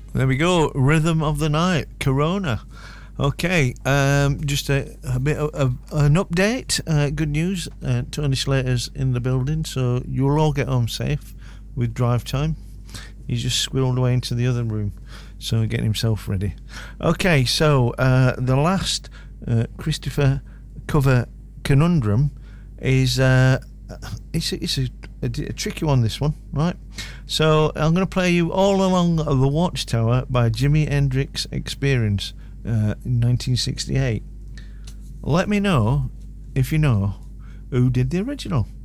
There we go. Rhythm of the night. Corona. Okay, just a bit of an update. Good news. Tony Slater's in the building, so you'll all get home safe with drive time. He's just squirreled away into the other room, so getting himself ready. Okay, so the last Christopher cover conundrum is it's a tricky one, this one, right? So I'm going to play you All Along the Watchtower by Jimi Hendrix Experience in 1968. Let me know if you know who did the original.